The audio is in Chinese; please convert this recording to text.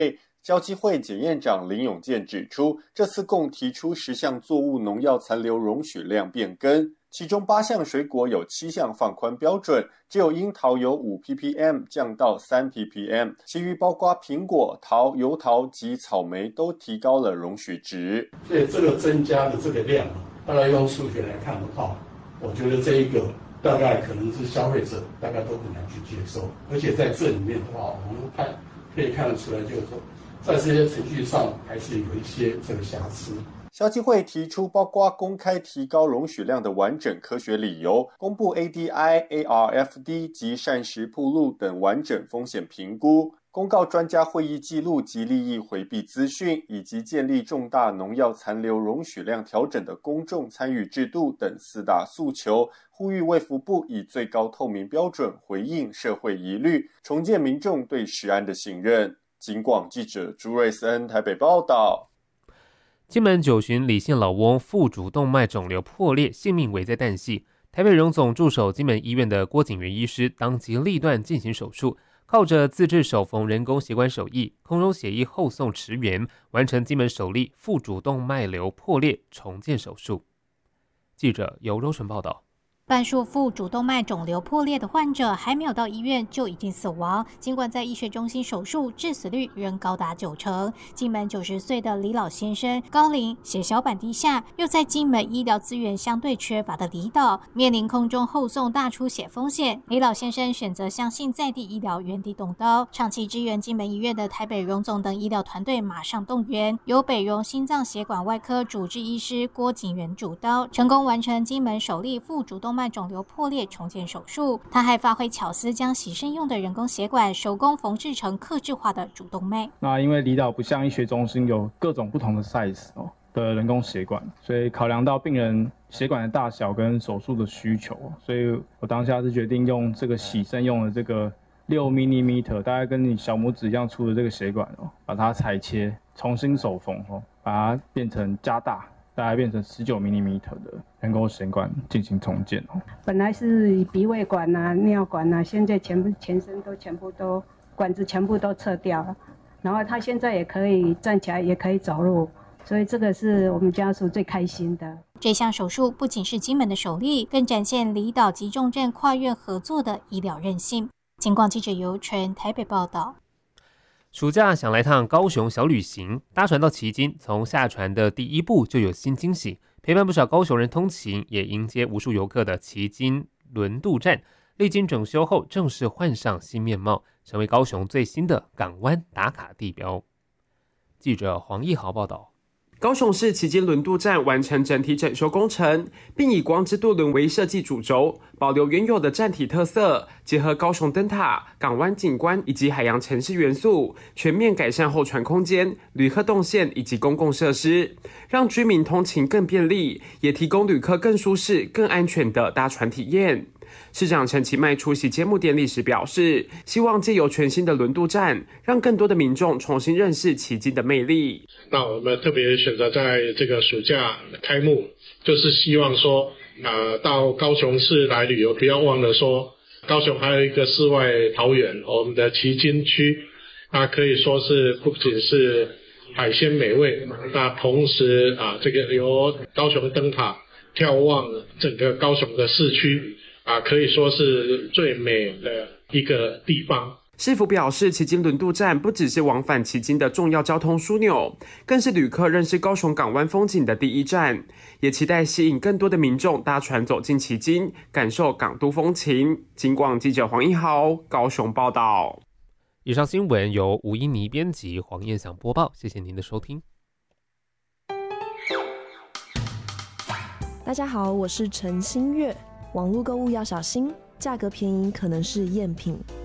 消基会检验长林永健指出，这次共提出10项作物农药残留容许量变更，其中8项水果有7项放宽标准，只有樱桃由5 ppm 降到3 ppm， 其余包括苹果、桃、油桃及草莓都提高了容许值。 所以这个增加的这个量，大概用数学来看的话，我觉得这一个大概可能是消费者大概都很难去接受，而且在这里面的话，我们可以看得出来，就是说在这些程序上还是有一些这个瑕疵。 消基会提出包括公开提高容许量的完整科学理由，公布 ADI、ARFD 及膳食暴露等完整风险评估，公告专家会议记录及利益回避资讯，以及建立重大农药残留容许量调整的公众参与制度等4大诉求，呼吁卫福部以最高透明标准回应社会疑虑，重建民众对食安的信任。警广记者朱瑞森台北报道。 金门九旬李姓老翁腹主动脉肿瘤破裂，性命危在旦夕。台北荣总驻守金门医院的郭景元医师当机立断进行手术，靠着自制手缝人工血管手艺、空中血液后送驰援，完成金门首例腹主动脉瘤破裂重建手术。记者由柔纯报道。 半数腹主动脉肿瘤破裂的患者还没有到医院就已经死亡，尽管在医学中心手术，致死率仍高达90%。金门90岁的李老先生，高龄、血小板低下，又在金门医疗资源相对缺乏的离岛，面临空中后送大出血风险。李老先生选择相信在地医疗原地动刀，长期支援金门医院的台北荣总等医疗团队马上动员，由北荣心脏血管外科主治医师郭景元主刀，成功完成金门首例腹主动脉肿瘤破裂重建手术。他还发挥巧思，将洗肾用的人工血管手工缝制成客制化的主动脉。 那因为离岛不像医学中心有各种不同的 size 的人工血管，所以考量到病人血管的大小跟手术的需求，所以我当下是决定用这个洗肾用的这个6 mm， 大概跟你小拇指一样粗的这个血管把它裁切，重新手缝把它变成加大。大概变成19 mm 的人工血管进行重建。 本来是鼻胃管啊、尿管啊，现在全身都全部都管子全部都撤掉了，然后他现在也可以站起来，也可以走路，所以这个是我们家属最开心的。 这项手术不仅是金门的首例，更展现离岛及重症跨院合作的医疗韧性。警广记者尤纯台北报道。 暑假想来趟高雄小旅行，搭船到旗津，从下船的第一步就有新惊喜，陪伴不少高雄人通勤，也迎接无数游客的旗津轮渡站，历经整修后正式换上新面貌，成为高雄最新的港湾打卡地标。记者黄义豪报道。 高雄市旗津轮渡站完成整体整修工程，并以光之渡轮为设计主轴，保留原有的站体特色，结合高雄灯塔、港湾景观以及海洋城市元素，全面改善候船空间、旅客动线以及公共设施，让居民通勤更便利，也提供旅客更舒适、更安全的搭船体验。市长陈其迈出席揭幕典礼时表示，希望借由全新的轮渡站，让更多的民众重新认识旗津的魅力。 那我们特别选择在这个暑假开幕，就是希望说，到高雄市来旅游，不要忘了说，高雄还有一个世外桃源，我们的旗津区，那可以说是不仅是海鲜美味，那同时这个由高雄灯塔眺望整个高雄的市区。可以说是最美的一个地方。 市府表示，旗津轮渡站不只是往返旗津的重要交通枢纽，更是旅客认识高雄港湾风景的第一站，也期待吸引更多的民众搭船走进旗津，感受港都风情。警广记者黄一豪高雄报道。 以上新闻由吴依妮编辑，黄燕祥播报，谢谢您的收听。 大家好，我是陈新月。网络购物要小心，价格便宜可能是赝品。